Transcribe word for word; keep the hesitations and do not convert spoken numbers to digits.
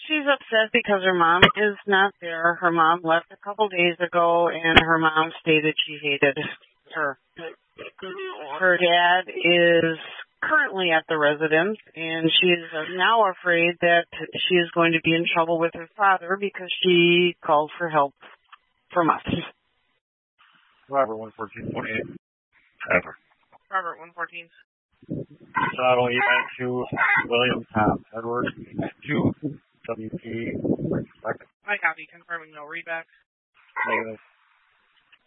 she's upset because her mom is not there. Her mom left a couple days ago, and her mom stated she hated her. Her dad is currently at the residence, and she is now afraid that she is going to be in trouble with her father because she called for help from us. Robert, one fourteen twenty-eight. Ever. Robert, one fourteen. Saddle, E nine two, William Tom, Edward, two, W P, second. I copy, confirming no readback. Negative.